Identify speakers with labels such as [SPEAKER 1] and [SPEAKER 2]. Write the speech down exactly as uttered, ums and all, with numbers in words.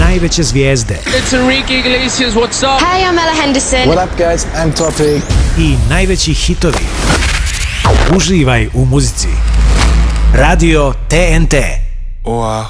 [SPEAKER 1] najveće zvijezde.
[SPEAKER 2] It's Enrique Iglesias, what's up?
[SPEAKER 3] Hey, I'm Ella Henderson.
[SPEAKER 4] What up, guys? I'm Topi.
[SPEAKER 1] I najveći hitovi. Uživaj u muzici. Radio T N T.
[SPEAKER 4] Wow.